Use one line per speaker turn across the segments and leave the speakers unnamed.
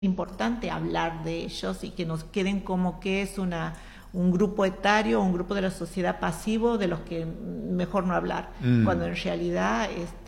importante hablar de ellos y que nos queden como que es un grupo etario, un grupo de la sociedad pasivo de los que mejor no hablar, cuando en realidad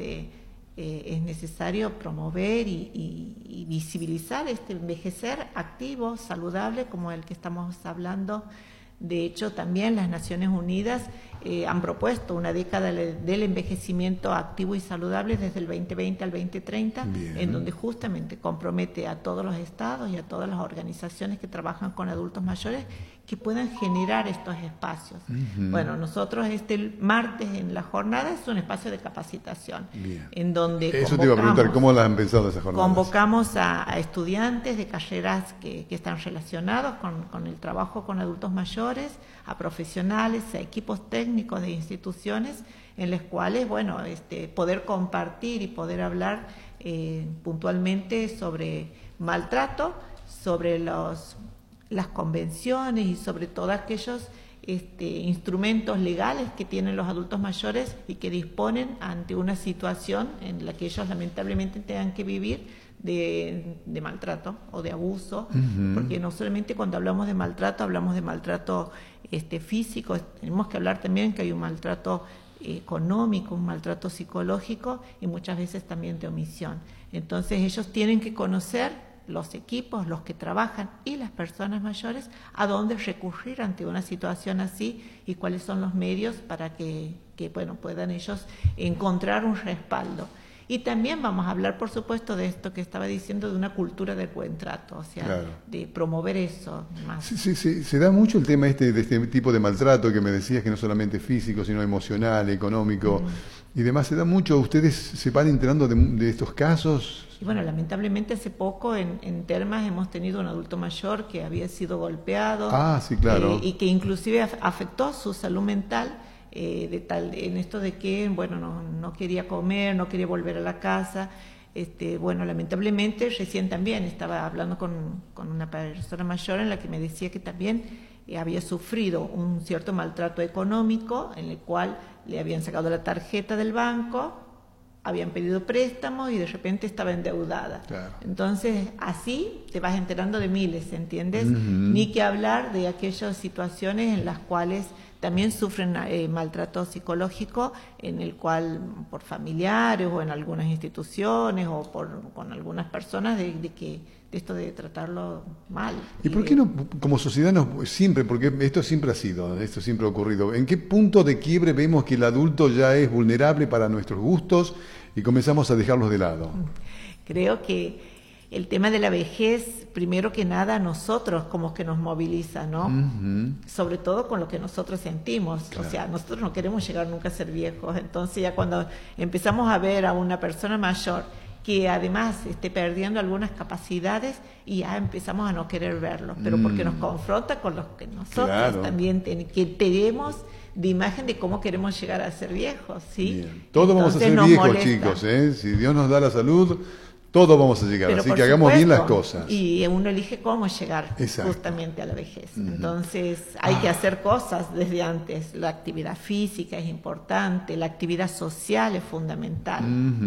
es necesario promover y visibilizar este envejecer activo, saludable, como el que estamos hablando. De hecho, también las Naciones Unidas han propuesto una década del envejecimiento activo y saludable desde el 2020 al 2030, Bien. En donde justamente compromete a todos los estados y a todas las organizaciones que trabajan con adultos mayores que puedan generar estos espacios. Bueno, nosotros este martes en la jornada es un espacio de capacitación, Bien. En donde
eso te iba a preguntar, ¿cómo la han pensado esa jornada?
Convocamos a estudiantes de carreras que están relacionados con el trabajo con adultos mayores, a profesionales, a equipos técnicos de instituciones en las cuales, bueno, poder compartir y poder hablar puntualmente sobre maltrato, sobre las convenciones y sobre todos aquellos instrumentos legales que tienen los adultos mayores y que disponen ante una situación en la que ellos lamentablemente tengan que vivir de maltrato o de abuso, porque no solamente cuando hablamos de maltrato físico, tenemos que hablar también que hay un maltrato económico, un maltrato psicológico y muchas veces también de omisión. Entonces ellos tienen que conocer, los equipos, los que trabajan y las personas mayores, a dónde recurrir ante una situación así y cuáles son los medios para que puedan ellos encontrar un respaldo. Y también vamos a hablar, por supuesto, de esto que estaba diciendo, de una cultura del buen trato, o sea, claro. De promover eso más.
Sí, se da mucho el tema de este tipo de maltrato que me decías, que no solamente físico, sino emocional, económico y demás. Se da mucho, ¿ustedes se van enterando de estos casos?
Y bueno, lamentablemente hace poco en Termas hemos tenido un adulto mayor que había sido golpeado.
Sí, claro.
Y que inclusive afectó su salud mental. En esto de que, bueno, no quería comer, no quería volver a la casa. Bueno, lamentablemente recién también estaba hablando con una persona mayor en la que me decía que también había sufrido un cierto maltrato económico en el cual le habían sacado la tarjeta del banco, habían pedido préstamos y de repente estaba endeudada. Claro. Entonces, así te vas enterando de miles, ¿entiendes? Ni que hablar de aquellas situaciones en las cuales también sufren maltrato psicológico, en el cual por familiares o en algunas instituciones o con algunas personas de esto de tratarlo mal.
¿Y por qué no, como sociedad, siempre, porque esto siempre ha ocurrido, ¿en qué punto de quiebre vemos que el adulto ya es vulnerable para nuestros gustos y comenzamos a dejarlos de lado?
Creo que el tema de la vejez, primero que nada, a nosotros como que nos moviliza, ¿no? Sobre todo con lo que nosotros sentimos. Claro. O sea, nosotros no queremos llegar nunca a ser viejos. Entonces ya cuando empezamos a ver a una persona mayor que además esté perdiendo algunas capacidades y ya empezamos a no querer verlos, pero porque nos confronta con los que nosotros también tenemos de imagen de cómo queremos llegar a ser viejos, ¿sí?
Bien. Todos vamos a ser viejos, chicos, ¿eh? Si Dios nos da la salud, todos vamos a llegar, así que hagamos bien las cosas.
Y uno elige cómo llegar justamente a la vejez. Entonces hay que hacer cosas desde antes. La actividad física es importante, la actividad social es fundamental.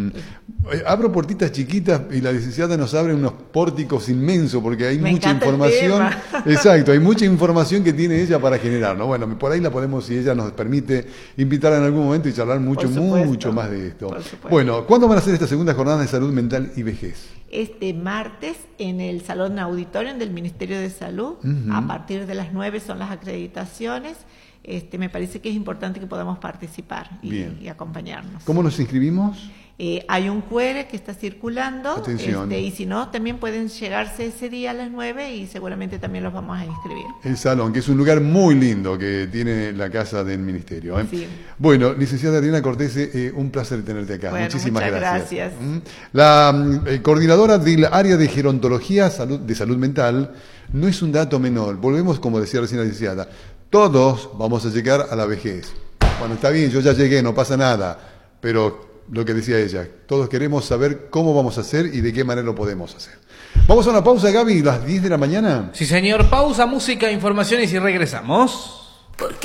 Abro puertitas chiquitas y la licenciada nos abre unos pórticos inmensos porque hay mucha información. Exacto, hay mucha información que tiene ella para generar, ¿no? Bueno, por ahí la podemos, si ella nos permite, invitar en algún momento y charlar mucho más de esto. Bueno, ¿cuándo van a hacer esta segunda jornada de salud mental y vejez?
Este martes en el Salón Auditorium del Ministerio de Salud, a partir de las 9 son las acreditaciones. Me parece que es importante que podamos participar y acompañarnos.
¿Cómo nos inscribimos?
Hay un QR que está circulando.
Atención.
Y si no, también pueden llegarse ese día a las 9 y seguramente también los vamos a inscribir.
El salón, que es un lugar muy lindo que tiene la casa del ministerio.
Sí.
Bueno, licenciada Adriana Cortese, un placer tenerte acá.
Bueno,
muchísimas gracias.
La
coordinadora del área de gerontología de salud mental no es un dato menor. Volvemos, como decía recién la licenciada, todos vamos a llegar a la vejez. Bueno, está bien, yo ya llegué, no pasa nada, pero lo que decía ella, todos queremos saber cómo vamos a hacer y de qué manera lo podemos hacer. Vamos a una pausa, Gaby, las 10 de la mañana.
Sí, señor, pausa, música, informaciones y regresamos.
¿Por qué?